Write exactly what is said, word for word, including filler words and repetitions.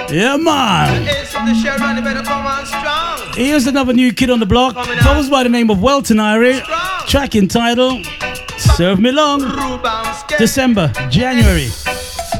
Yeah, man. Ace of the Sharon, you better come on strong. Here's another new kid on the block. Goes by the name of Welton Irie. Track entitled Serve Me Long. December, January.